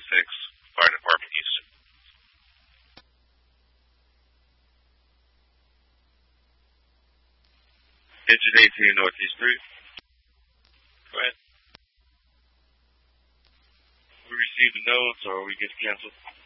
Fire Department, Houston. Engine 18, Northeast 3. Go ahead. We received the notes, or we get canceled.